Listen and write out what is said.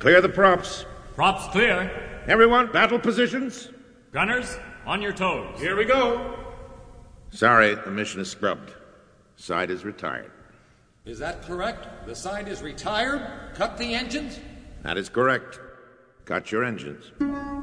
Clear the props. Props clear. Everyone, battle positions. Gunners, on your toes. Here we go. Sorry, the mission is scrubbed. Side is retired. Is that correct? The side is retired? Cut the engines? That is correct. Cut your engines.